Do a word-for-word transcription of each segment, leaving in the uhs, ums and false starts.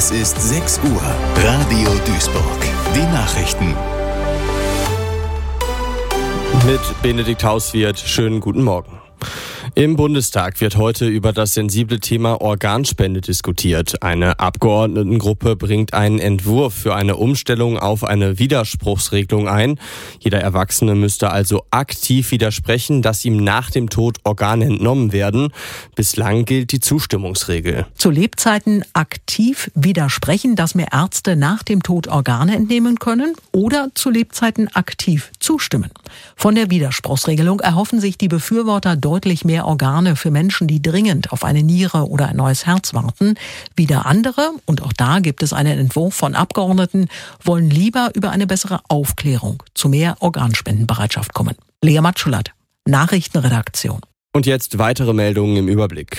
Es ist sechs Uhr. Radio Duisburg. Die Nachrichten. Mit Benedikt Hauswirt. Schönen guten Morgen. Im Bundestag wird heute über das sensible Thema Organspende diskutiert. Eine Abgeordnetengruppe bringt einen Entwurf für eine Umstellung auf eine Widerspruchsregelung ein. Jeder Erwachsene müsste also aktiv widersprechen, dass ihm nach dem Tod Organe entnommen werden. Bislang gilt die Zustimmungsregel. Zu Lebzeiten aktiv widersprechen, dass mir Ärzte nach dem Tod Organe entnehmen können, oder zu Lebzeiten aktiv zustimmen. Von der Widerspruchsregelung erhoffen sich die Befürworter deutlich mehr Organe für Menschen, die dringend auf eine Niere oder ein neues Herz warten. Wieder andere, und auch da gibt es einen Entwurf von Abgeordneten, wollen lieber über eine bessere Aufklärung zu mehr Organspendenbereitschaft kommen. Lea Matschulat, Nachrichtenredaktion. Und jetzt weitere Meldungen im Überblick.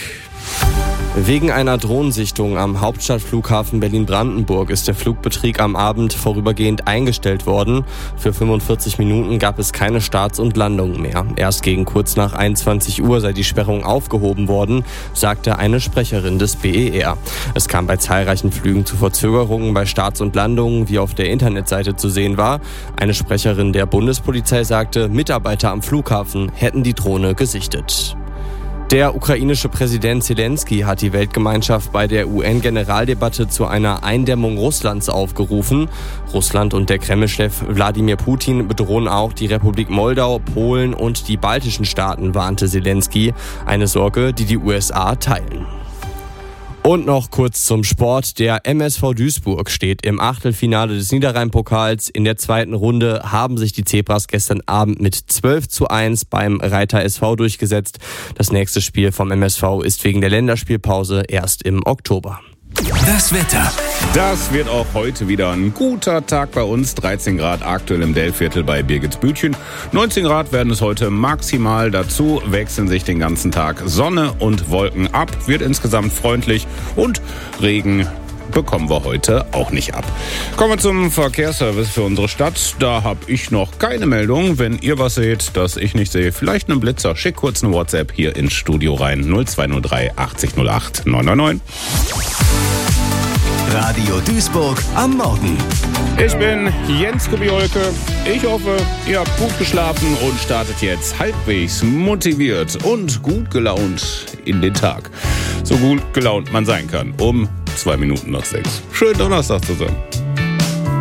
Wegen einer Drohnensichtung am Hauptstadtflughafen Berlin-Brandenburg ist der Flugbetrieb am Abend vorübergehend eingestellt worden. Für fünfundvierzig Minuten gab es keine Starts und Landungen mehr. Erst gegen kurz nach einundzwanzig Uhr sei die Sperrung aufgehoben worden, sagte eine Sprecherin des B E R. Es kam bei zahlreichen Flügen zu Verzögerungen bei Starts und Landungen, wie auf der Internetseite zu sehen war. Eine Sprecherin der Bundespolizei sagte, Mitarbeiter am Flughafen hätten die Drohne gesichtet. Der ukrainische Präsident Zelensky hat die Weltgemeinschaft bei der U N-Generaldebatte zu einer Eindämmung Russlands aufgerufen. Russland und der Kreml-Chef Wladimir Putin bedrohen auch die Republik Moldau, Polen und die baltischen Staaten, warnte Zelensky. Eine Sorge, die die U S A teilen. Und noch kurz zum Sport. Der M S V Duisburg steht im Achtelfinale des Niederrhein-Pokals. In der zweiten Runde haben sich die Zebras gestern Abend mit zwölf zu eins beim Reiter S V durchgesetzt. Das nächste Spiel vom M S V ist wegen der Länderspielpause erst im Oktober. Das Wetter. Das wird auch heute wieder ein guter Tag bei uns. dreizehn Grad aktuell im Dellviertel bei Birgitsbütchen. neunzehn Grad werden es heute maximal. Dazu wechseln sich den ganzen Tag Sonne und Wolken ab. Wird insgesamt freundlich und Regen bekommen wir heute auch nicht ab. Kommen wir zum Verkehrsservice für unsere Stadt. Da habe ich noch keine Meldung. Wenn ihr was seht, das ich nicht sehe, vielleicht einen Blitzer, schickt kurz eine WhatsApp hier ins Studio rein. null zwei null drei achtzig null acht neun neun neun. Radio Duisburg am Morgen. Ich bin Jens Kubiolke. Ich hoffe, ihr habt gut geschlafen und startet jetzt halbwegs motiviert und gut gelaunt in den Tag. So gut gelaunt man sein kann. Um zwei Minuten nach sechs. Schönen Donnerstag zusammen.